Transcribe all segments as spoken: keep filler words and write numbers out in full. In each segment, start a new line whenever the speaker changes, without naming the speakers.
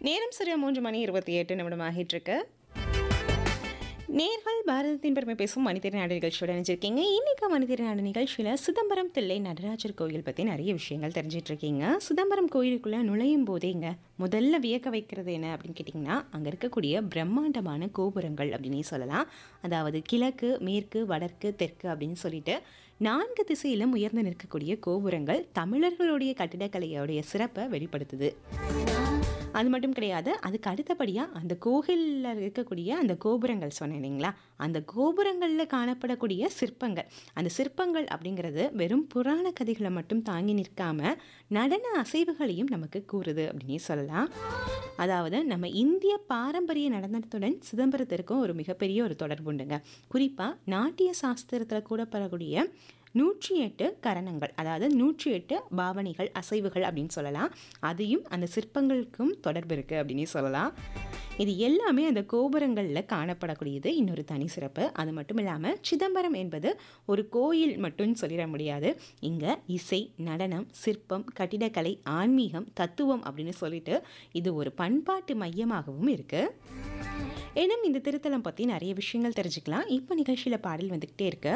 நேரம் சரியா மூன்று மணி இருபத்தி எட்டு நிமிடம் ஆகிட்டிருக்கு. நேர்கள் பாரதத்தின் பெருமை பேசும் மனிதர் நாடு நிகழ்ச்சியோட நினைச்சிருக்கீங்க. இன்னைக்கு மனிதர் நாடு நிகழ்ச்சியில் சிதம்பரம் தில்லை நடராஜர் கோயில் பற்றி நிறைய விஷயங்கள் தெரிஞ்சிட்டு இருக்கீங்க. சிதம்பரம் கோயிலுக்குள்ளே நுழையும் போதேங்க முதல்ல வியக்க வைக்கிறது என்ன அப்படின்னு கேட்டிங்கன்னா, அங்கே இருக்கக்கூடிய பிரம்மாண்டமான கோபுரங்கள் அப்படின்னே சொல்லலாம். அதாவது கிழக்கு, மேற்கு, வடக்கு, தெற்கு அப்படின்னு சொல்லிட்டு நான்கு திசையிலும் உயர்ந்து நிற்கக்கூடிய கோபுரங்கள் தமிழர்களுடைய கட்டிடக்கலையோடைய சிறப்பை வெளிப்படுத்துது. அது மட்டும் கிடையாது, அதுக்கு அடுத்தபடியாக அந்த கோயிலில் இருக்கக்கூடிய அந்த கோபுரங்கள் சொன்னேன் இல்லைங்களா, அந்த கோபுரங்களில் காணப்படக்கூடிய சிற்பங்கள், அந்த சிற்பங்கள் அப்படிங்கிறது வெறும் புராண கதைகளை மட்டும் தாங்கி நிற்காம நடன அசைவுகளையும் நமக்கு கூறுது அப்படின்னே சொல்லலாம். அதாவது நம்ம இந்திய பாரம்பரிய நடனத்துடன் சிதம்பரத்திற்கும் ஒரு மிகப்பெரிய ஒரு தொடர்பு உண்டுங்க. குறிப்பாக நாட்டிய சாஸ்திரத்தில் கூடப்படக்கூடிய நூற்றி எட்டு கரணங்கள், அதாவது நூற்றி எட்டு பாவனைகள், அசைவுகள் அப்படின்னு சொல்லலாம். அதையும் அந்த சிற்பங்களுக்கும் தொடர்பு இருக்குது அப்படின்னு சொல்லலாம். இது எல்லாமே அந்த கோபுரங்களில் காணப்படக்கூடியது இன்னொரு தனி சிறப்பு. அது மட்டும் இல்லாமல் சிதம்பரம் என்பது ஒரு கோயில் மட்டும் சொல்லிட முடியாது. இங்கே இசை, நடனம், சிற்பம், கட்டிடக்கலை, ஆன்மீகம், தத்துவம் அப்படின்னு சொல்லிட்டு இது ஒரு பண்பாட்டு மையமாகவும் இருக்குது. ஏனும் இந்த திருத்தலம் பற்றி நிறைய விஷயங்கள் தெரிஞ்சுக்கலாம். இப்போ நிகழ்ச்சியில் பாடல் வந்துக்கிட்டே இருக்கு.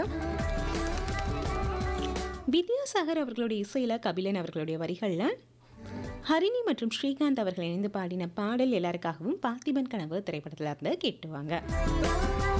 வித்யாசாகர் அவர்களுடைய இசையில் கபிலன் அவர்களுடைய வரிகளில் ஹரிணி மற்றும் ஸ்ரீகாந்த் அவர்கள் இணைந்து பாடின பாடல் எல்லாருக்காகவும் பார்த்திபன் கனவு திரைப்படத்தில் இருந்து கேட்டுவாங்க.